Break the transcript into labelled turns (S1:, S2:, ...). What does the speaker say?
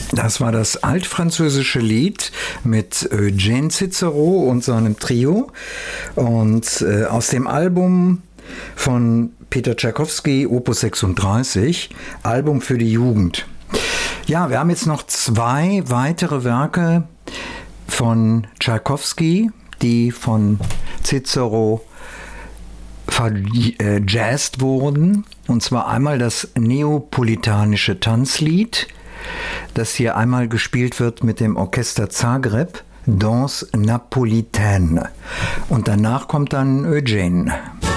S1: Das war das altfranzösische Lied mit Eugène Cicero und seinem Trio und aus dem Album von Peter Tschaikowski, Opus 36, Album für die Jugend. Ja, wir haben jetzt noch 2 weitere Werke von Tschaikowski, die von Cicero verjazzt wurden. Und zwar einmal das neapolitanische Tanzlied, das hier einmal gespielt wird mit dem Orchester Zagreb, Danse Napolitaine. Und danach kommt dann Eugène.